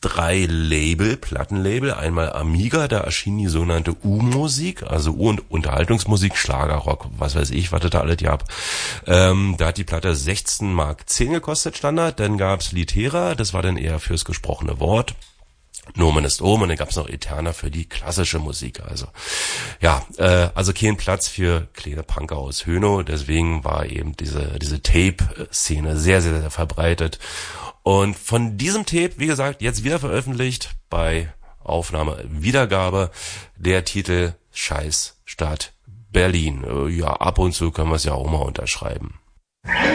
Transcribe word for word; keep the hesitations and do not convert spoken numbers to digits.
drei Label, Plattenlabel. Einmal Amiga, da erschien die sogenannte U-Musik, also U- und Unterhaltungsmusik, Schlagerrock, was weiß ich, was das da alles gab. Ähm, da hat die Platte sechzehn Mark zehn gekostet, Standard. Dann gab's Litera, das war dann eher fürs gesprochene Wort. Nomen ist Omen, und dann gab's noch Eterna für die klassische Musik. Also ja, äh, also kein Platz für kleine Punker aus Hönow. Deswegen war eben diese diese Tape-Szene sehr, sehr, sehr verbreitet. Und von diesem Tape, wie gesagt, jetzt wieder veröffentlicht bei Aufnahme, Wiedergabe, der Titel Scheiß Stadt Berlin. Ja, ab und zu können wir es ja auch mal unterschreiben.